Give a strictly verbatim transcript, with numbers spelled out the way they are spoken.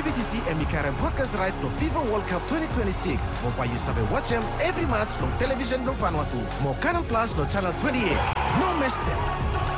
P B T C and Mikaran broadcast right to FIFA World Cup twenty twenty-six. Mopa you sabe watch them every match on television no Vanuatu. Mo Canal Plus no channel twenty-eight. No miss them.